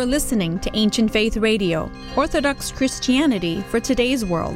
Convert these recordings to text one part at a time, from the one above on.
are listening to Ancient Faith Radio, Orthodox Christianity for today's world.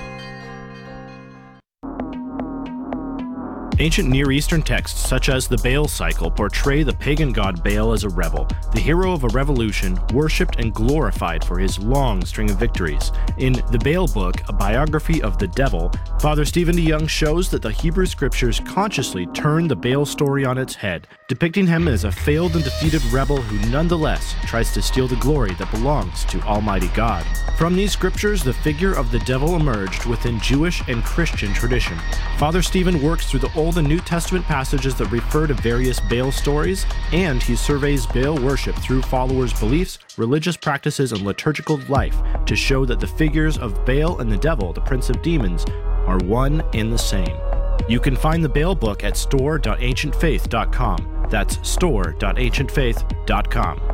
Ancient Near Eastern texts, such as the Baal cycle, portray the pagan god Baal as a rebel, the hero of a revolution, worshipped and glorified for his long string of victories. In the Baal book, a biography of the devil, Father Stephen DeYoung shows that the Hebrew scriptures consciously turn the Baal story on its head, depicting him as a failed and defeated rebel who nonetheless tries to steal the glory that belongs to Almighty God. From these scriptures, the figure of the devil emerged within Jewish and Christian tradition. Father Stephen works through the Old and New Testament passages that refer to various Baal stories, and he surveys Baal worship through followers' beliefs, religious practices, and liturgical life to show that the figures of Baal and the devil, the prince of demons, are one and the same. You can find the Baal book at store.ancientfaith.com. That's store.ancientfaith.com.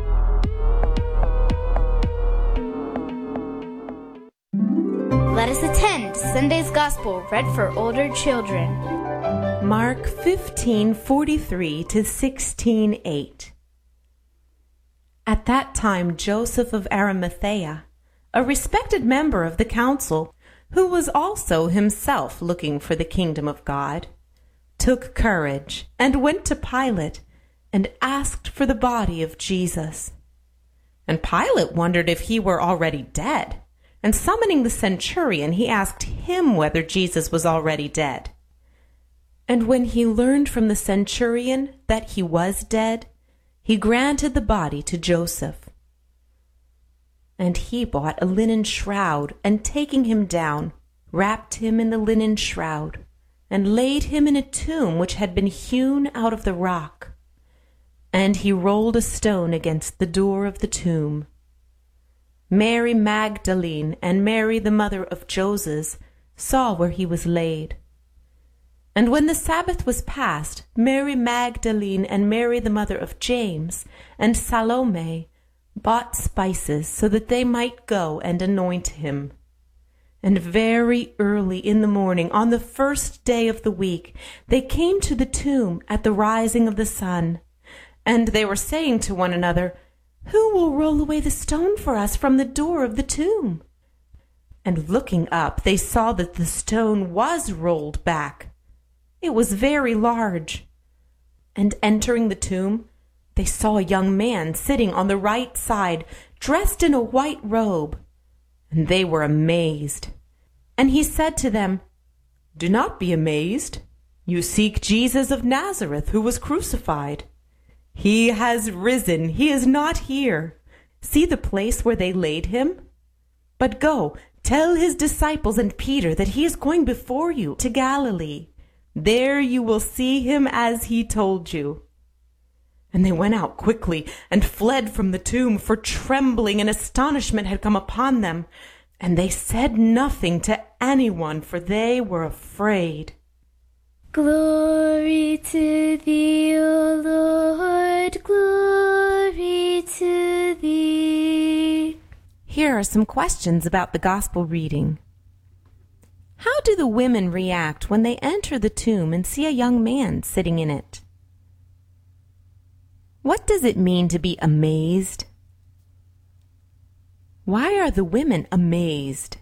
Let us attend Sunday's Gospel read for older children. Mark 15:43 to 16:8. At that time Joseph of Arimathea, a respected member of the council, who was also himself looking for the kingdom of God, took courage and went to Pilate and asked for the body of Jesus. And Pilate wondered if he were already dead, and summoning the centurion, he asked him whether Jesus was already dead. And when he learned from the centurion that he was dead, he granted the body to Joseph. And he bought a linen shroud, and taking him down, wrapped him in the linen shroud, and laid him in a tomb which had been hewn out of the rock. And he rolled a stone against the door of the tomb. Mary Magdalene and Mary the mother of Joses saw where he was laid. And when the Sabbath was past, Mary Magdalene and Mary the mother of James and Salome bought spices so that they might go and anoint him. And very early in the morning, on the first day of the week, they came to the tomb at the rising of the sun. And they were saying to one another, "Who will roll away the stone for us from the door of the tomb?" And looking up, they saw that the stone was rolled back. It was very large. And entering the tomb, they saw a young man sitting on the right side, dressed in a white robe. And they were amazed. And he said to them, "Do not be amazed. You seek Jesus of Nazareth, who was crucified. He has risen. He is not here. See the place where they laid him? But go, tell his disciples and Peter that he is going before you to Galilee. There you will see him as he told you." And they went out quickly and fled from the tomb, for trembling and astonishment had come upon them. And they said nothing to anyone, for they were afraid. Glory to thee, O Lord, glory to thee. Here are some questions about the gospel reading. How do the women react when they enter the tomb and see a young man sitting in it? What does it mean to be amazed? Why are the women amazed?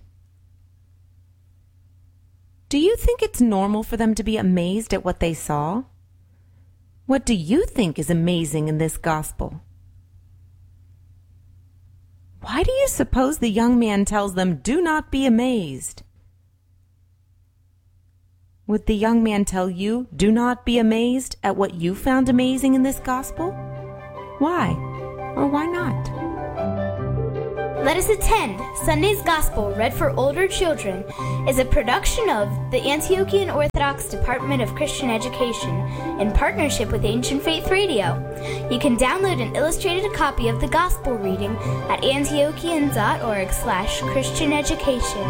Do you think it's normal for them to be amazed at what they saw? What do you think is amazing in this gospel? Why do you suppose the young man tells them, "Do not be amazed"? Would the young man tell you, "Do not be amazed" at what you found amazing in this gospel? Why or why not? Let us attend Sunday's Gospel read for older children is a production of the Antiochian Orthodox Department of Christian Education in partnership with Ancient Faith Radio. You can download an illustrated copy of the Gospel reading at antiochian.org/Christian education.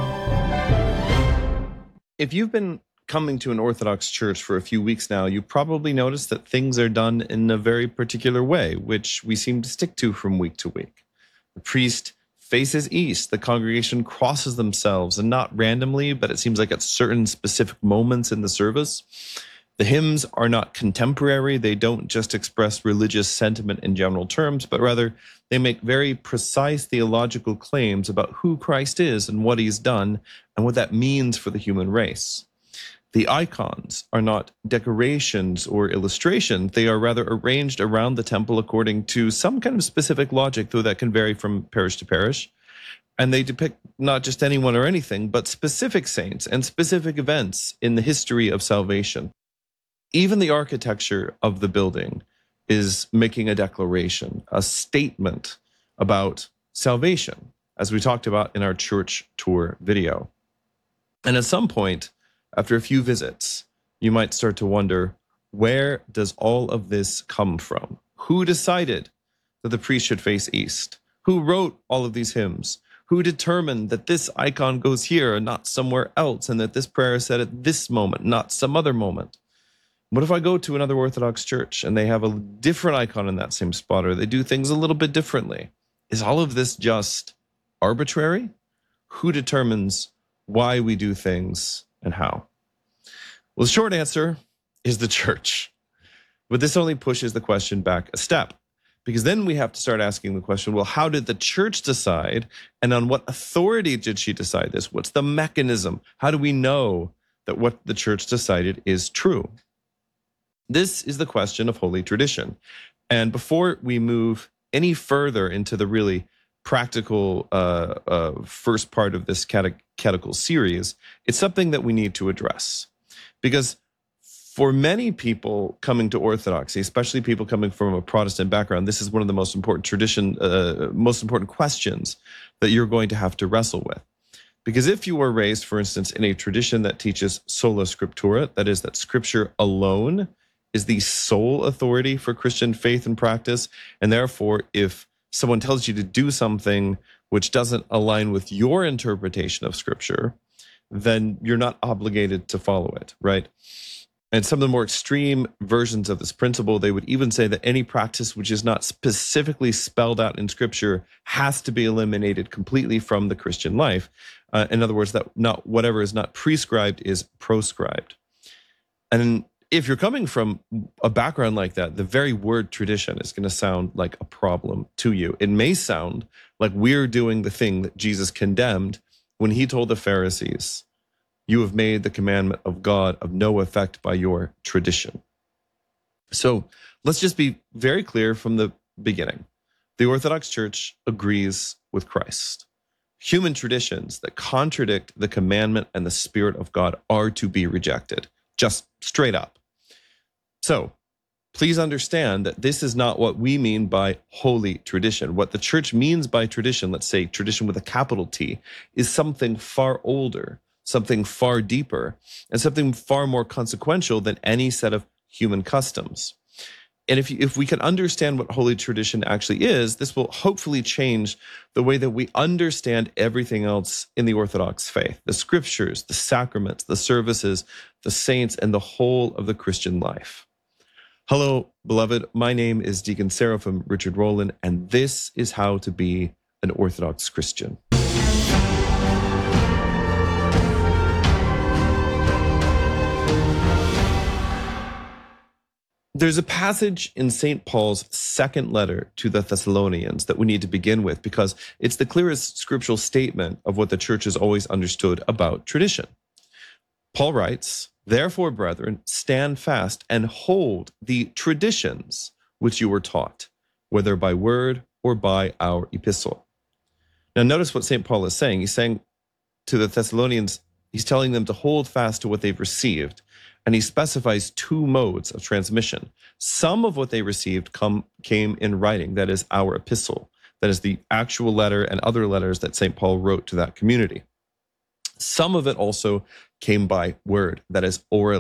If you've been coming to an Orthodox church for a few weeks now, you probably noticed that things are done in a very particular way, which we seem to stick to from week to week. The priest faces east, the congregation crosses themselves, and not randomly, but it seems like at certain specific moments in the service. The hymns are not contemporary. They don't just express religious sentiment in general terms, but rather they make very precise theological claims about who Christ is and what he's done and what that means for the human race. The icons are not decorations or illustrations. They are rather arranged around the temple according to some kind of specific logic, though that can vary from parish to parish. And they depict not just anyone or anything, but specific saints and specific events in the history of salvation. Even the architecture of the building is making a declaration, a statement about salvation, as we talked about in our church tour video. And at some point, after a few visits, you might start to wonder, where does all of this come from? Who decided that the priest should face east? Who wrote all of these hymns? Who determined that this icon goes here and not somewhere else, and that this prayer is said at this moment, not some other moment? What if I go to another Orthodox church and they have a different icon in that same spot, or they do things a little bit differently? Is all of this just arbitrary? Who determines why we do things and how? Well, the short answer is the church. But this only pushes the question back a step, because then we have to start asking the question, well, how did the church decide? And on what authority did she decide this? What's the mechanism? How do we know that what the church decided is true? This is the question of holy tradition. And before we move any further into the really practical first part of this catechetical series, it's something that we need to address. Because for many people coming to Orthodoxy, especially people coming from a Protestant background, this is one of the most important most important questions that you're going to have to wrestle with. Because if you were raised, for instance, in a tradition that teaches sola scriptura, that is, that Scripture alone is the sole authority for Christian faith and practice, and therefore, if someone tells you to do something which doesn't align with your interpretation of Scripture, then you're not obligated to follow it, right? And some of the more extreme versions of this principle, they would even say that any practice which is not specifically spelled out in Scripture has to be eliminated completely from the Christian life. In other words, that not whatever is not prescribed is proscribed. And if you're coming from a background like that, the very word tradition is going to sound like a problem to you. It may sound like we're doing the thing that Jesus condemned when he told the Pharisees, "You have made the commandment of God of no effect by your tradition." So let's just be very clear from the beginning. The Orthodox Church agrees with Christ. Human traditions that contradict the commandment and the Spirit of God are to be rejected, just straight up. So please understand that this is not what we mean by holy tradition. What the church means by tradition, let's say tradition with a capital T, is something far older, something far deeper, and something far more consequential than any set of human customs. And if we can understand what holy tradition actually is, this will hopefully change the way that we understand everything else in the Orthodox faith, the scriptures, the sacraments, the services, the saints, and the whole of the Christian life. Hello, beloved. My name is Deacon Seraphim Richard Rowland, and this is how to be an Orthodox Christian. There's a passage in St. Paul's second letter to the Thessalonians that we need to begin with because it's the clearest scriptural statement of what the church has always understood about tradition. Paul writes, "Therefore, brethren, stand fast and hold the traditions which you were taught, whether by word or by our epistle." Now, notice what St. Paul is saying. He's saying to the Thessalonians, he's telling them to hold fast to what they've received. And he specifies two modes of transmission. Some of what they received came in writing, that is our epistle. That is the actual letter and other letters that St. Paul wrote to that community. Some of it also came by word, that is orally.